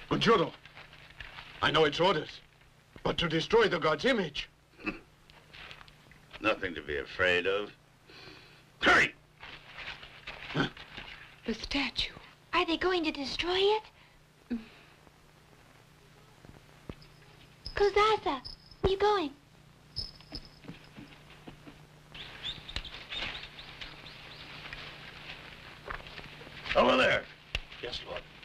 But Juro, I know it's orders, but to destroy the god's image. Nothing to be afraid of. Hurry! The statue. Are they going to destroy it? Kozasa, where are you going? Over there. Yes, Lord.